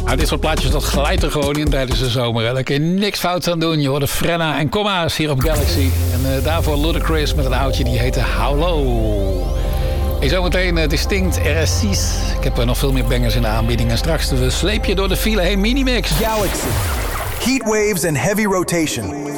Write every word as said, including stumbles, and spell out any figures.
Nou, dit soort plaatjes, dat glijdt er gewoon in tijdens de zomer. Hè. Daar kun je niks fout aan doen. Je hoorde Frenna en Comma's hier op Galaxy. En uh, daarvoor Ludacris met een oudje die heette How Low. En zometeen uh, Distinct R S C's. Ik heb uh, nog veel meer bangers in de aanbieding. En straks we sleep je door de file heen Minimix. Galaxy. Heat waves and heavy rotation.